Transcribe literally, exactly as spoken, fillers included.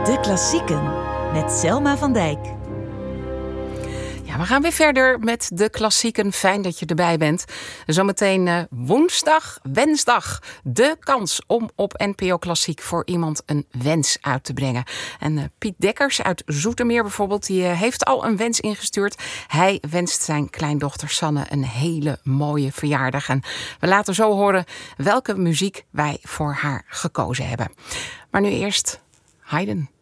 De Klassieken met Selma van Dijk. Ja, we gaan weer verder met de klassieken. Fijn dat je erbij bent. Zometeen uh, woensdag, wensdag. De kans om op N P O Klassiek voor iemand een wens uit te brengen. En uh, Piet Dekkers uit Zoetermeer bijvoorbeeld, die uh, heeft al een wens ingestuurd. Hij wenst zijn kleindochter Sanne een hele mooie verjaardag. En we laten zo horen welke muziek wij voor haar gekozen hebben. Maar nu eerst Haydn.